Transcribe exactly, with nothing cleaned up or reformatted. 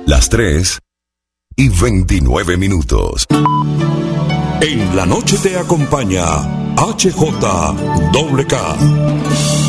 las tres y veintinueve minutos. En la noche te acompaña H J K.